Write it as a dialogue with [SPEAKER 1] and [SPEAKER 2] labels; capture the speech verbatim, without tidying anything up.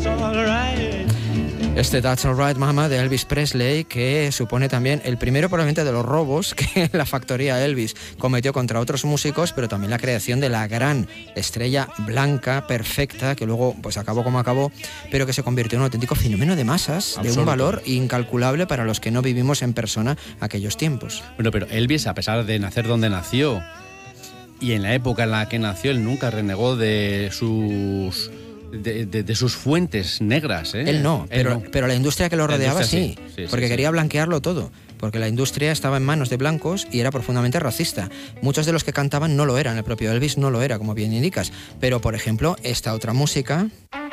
[SPEAKER 1] Este That's Alright Mama de Elvis Presley, que supone también el primero probablemente de los robos que la factoría Elvis cometió contra otros músicos, pero también la creación de la gran estrella blanca, perfecta, que luego pues acabó como acabó, pero que se convirtió en un auténtico fenómeno de masas, Absoluto. de un valor incalculable para los que no vivimos en persona aquellos tiempos.
[SPEAKER 2] Bueno, pero Elvis, a pesar de nacer donde nació y en la época en la que nació, él nunca renegó de sus... De, de, de sus fuentes negras, ¿eh?
[SPEAKER 1] Él no,
[SPEAKER 2] Él
[SPEAKER 1] pero,
[SPEAKER 2] no.
[SPEAKER 1] pero la industria que lo rodeaba sí,
[SPEAKER 2] sí, sí,
[SPEAKER 1] porque
[SPEAKER 2] sí,
[SPEAKER 1] quería
[SPEAKER 2] sí.
[SPEAKER 1] blanquearlo todo, porque la industria estaba en manos de blancos y era profundamente racista. Muchos de los que cantaban no lo eran, el propio Elvis no lo era, como bien indicas, pero por ejemplo, esta otra música...